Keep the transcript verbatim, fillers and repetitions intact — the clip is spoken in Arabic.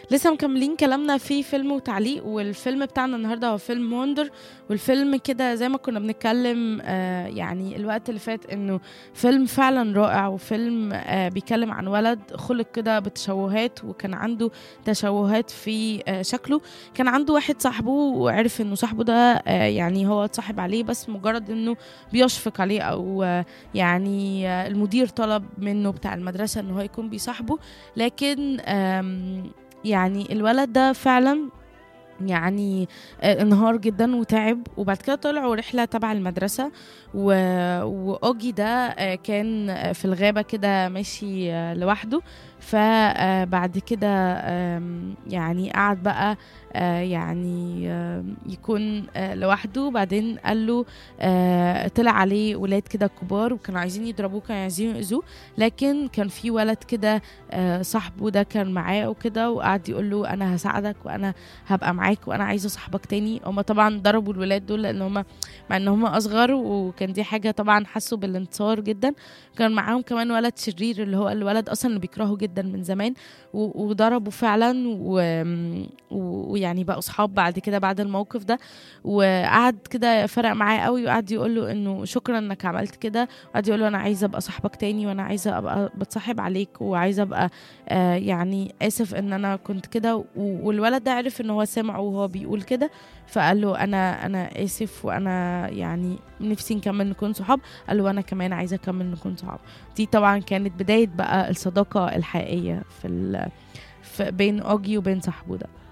لسه مكملين كلامنا في فيلم وتعليق، والفيلم بتاعنا النهارده هو فيلم وندر. والفيلم كده زي ما كنا بنتكلم آه يعني الوقت اللي فات انه فيلم فعلا رائع، وفيلم آه بيتكلم عن ولد خلق كده بتشوهات، وكان عنده تشوهات في آه شكله. كان عنده واحد صاحبه وعرف انه صاحبه ده آه يعني هو اتصاحب عليه بس مجرد انه بيشفق عليه، او آه يعني آه المدير طلب منه بتاع المدرسة انه هو يكون بيصاحبه. لكن آم يعني الولد ده فعلا يعني آه، انهار جدا وتعب، وبعد كده طلعوا رحلة تبع المدرسة و... وأوجي ده آه، كان آه، في الغابة كده ماشي آه، لوحده. فبعد كده آم، يعني قعد بقى آه، يعني آم، يكون آه، لوحده. بعدين قال له آه، طلع عليه ولاد كده كبار وكانوا عايزين يضربوه، كانوا عايزين يأذوه. لكن كان في ولد كده آه، صاحبه ده كان معاه وكده، وقعد يقول له أنا هساعدك وأنا هبقى معاك وانا عايزه صاحبك تاني. هما طبعا ضربوا الولاد دول لان هما مع ان هما اصغر، وكان دي حاجه طبعا حسوا بالانتصار جدا. كان معاهم كمان ولد شرير اللي هو الولد اصلا اللي بيكرهه جدا من زمان، و- وضربوا فعلا و- و- ويعني بقوا صحاب بعد كده بعد الموقف ده. وقعد كده فرق معاه قوي، وقعد يقول له انه شكرا انك عملت كده، وقعد يقول له انا عايزه ابقى صاحبك تاني، وانا عايزه ابقى بتصاحب عليك، وعايزه ابقى آه يعني اسف ان انا كنت كده. و- والولد ده عرف ان هو سمعه وهو بيقول كده، فقال له انا انا اسف، وانا يعني نفسي نكمل نكون صحاب. قال له انا كمان عايزه اكمل نكون صحاب. دي طبعا كانت بدايه بقى الصداقه الحقيقيه في, ال... في بين اوجي وبين صاحبه ده.